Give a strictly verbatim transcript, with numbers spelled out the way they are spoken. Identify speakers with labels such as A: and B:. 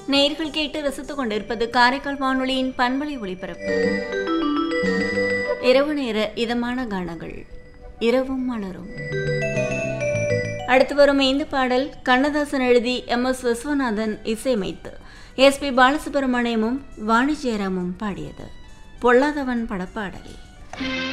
A: நேயர்கள் கேட்டு ரசித்துக் கொண்டிருப்பது காரைக்கால் வானொலியின் பண்பலை ஒளிபரப்பு. இரவு நேர இதமான கானங்கள், இரவும் மலரும். அடுத்து வரும் இந்த பாடல் கண்ணதாசன் எழுதி எம் எஸ் விஸ்வநாதன் இசையமைத்து எஸ் பி பாலசுப்ரமணியமும் வாணி ஜெயராமும் பாடியது. பொல்லாதவன் படப்பாடல்.